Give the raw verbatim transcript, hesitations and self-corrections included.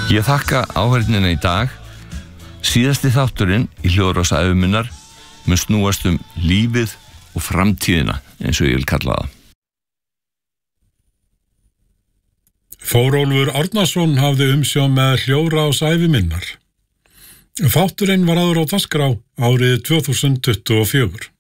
Ég þakka áheyrnina í dag. Síðasti þátturinn í Hljóðrás æviminnar mun snúast um lífið og framtíðina, eins og ég vil kalla það. Þórólfur Árnason hafði umsjón með Hljóðrás æviminnar. Þátturinn var áður á dagskrá árið tvö þúsund tuttugu og fjögur.